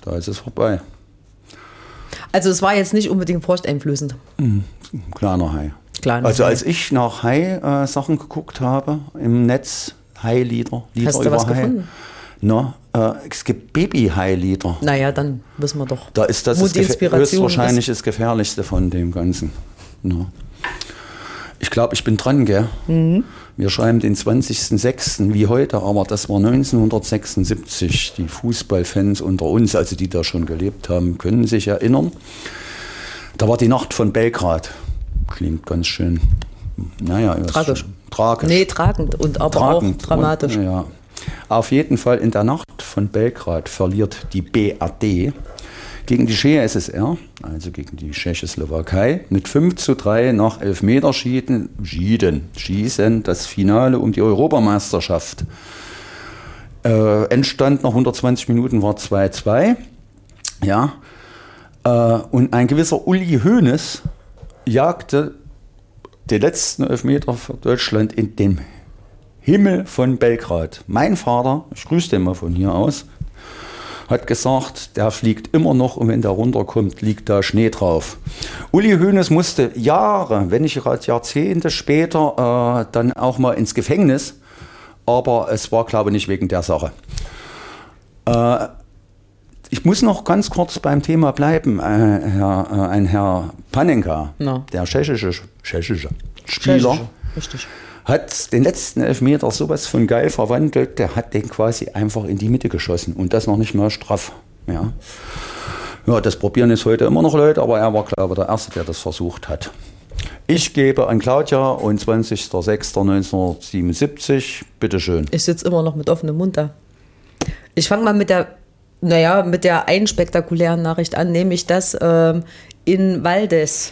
da ist es vorbei. Also es war jetzt nicht unbedingt furchteinflößend. Ein kleiner Hai. Also als ich nach Hai-Sachen geguckt habe im Netz, Hai-Lieder, Lieder hast du über was Hai. gefunden? Es gibt Baby-Hai-Lieder. Naja, dann wissen wir doch. Da ist das höchstwahrscheinlich das Gefährlichste von dem Ganzen. No. Ich glaube, ich bin dran, gell? Mhm. Wir schreiben den 20.06. wie heute, aber das war 1976. Die Fußballfans unter uns, also die da schon gelebt haben, können sich erinnern. Da war die Nacht von Belgrad. Klingt ganz schön, naja. Tragisch. Tragisch. Nee, tragend und aber tragend auch dramatisch. Und, ja. Auf jeden Fall in der Nacht von Belgrad verliert die BRD gegen die CSSR, also gegen die Tschechoslowakei, mit 5:3 nach Elfmeterschießen das Finale um die Europameisterschaft. Endstand nach 120 Minuten war 2:2. Ja. Und ein gewisser Uli Hoeneß jagte den letzten Elfmeter für Deutschland in den Himmel von Belgrad. Mein Vater, ich grüße den mal von hier aus, hat gesagt, der fliegt immer noch und wenn der runterkommt, liegt da Schnee drauf. Uli Hoeneß musste Jahre, wenn nicht gerade Jahrzehnte später, dann auch mal ins Gefängnis, aber es war, glaube ich, nicht wegen der Sache. Ich muss noch ganz kurz beim Thema bleiben. Ein Herr Panenka, der tschechische Spieler, richtig, hat den letzten Elfmeter sowas von geil verwandelt, der hat den quasi einfach in die Mitte geschossen und das noch nicht mal straff. Ja, das probieren jetzt heute immer noch Leute, aber er war, glaube ich, der Erste, der das versucht hat. Ich gebe an Claudia und 20.06.1977, bitteschön. Ich sitze immer noch mit offenem Mund da. Ich fange mal mit der einen spektakulären Nachricht an, nämlich dass in Valdez,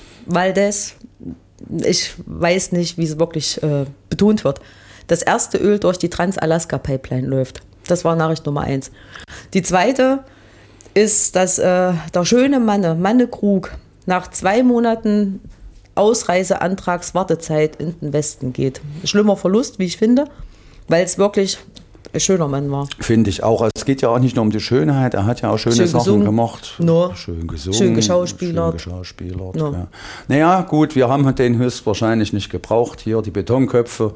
ich weiß nicht, wie es wirklich betont wird, das erste Öl durch die Trans-Alaska-Pipeline läuft. Das war Nachricht Nummer 1. Die zweite ist, dass der schöne Manne Krug nach 2 Monaten Ausreiseantragswartezeit in den Westen geht. Schlimmer Verlust, wie ich finde, weil es wirklich ein schöner Mann war. Finde ich auch. Es geht ja auch nicht nur um die Schönheit, er hat ja auch schöne Sachen gemacht. Schön gesungen. Schön geschauspielert. No. Ja. Naja, gut, wir haben den höchstwahrscheinlich nicht gebraucht. Hier die Betonköpfe.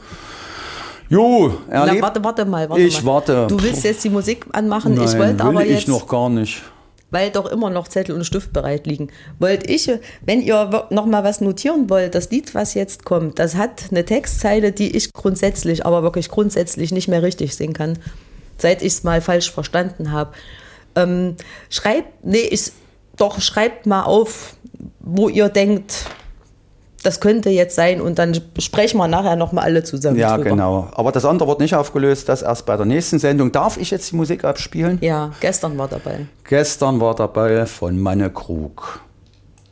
Warte mal. Warte. Du willst jetzt die Musik anmachen? Nein, ich wollte aber jetzt. Ich noch gar nicht. Weil doch immer noch Zettel und Stift bereit liegen. Wenn ihr noch mal was notieren wollt, das Lied, was jetzt kommt, das hat eine Textzeile, die ich grundsätzlich nicht mehr richtig singen kann, seit ich es mal falsch verstanden habe. Schreibt mal auf, wo ihr denkt, das könnte jetzt sein und dann sprechen wir nachher noch mal alle zusammen drüber. Ja, genau. Aber das andere wird nicht aufgelöst, das erst bei der nächsten Sendung. Darf ich jetzt die Musik abspielen? Ja, gestern war dabei. Gestern war dabei von Manne Krug.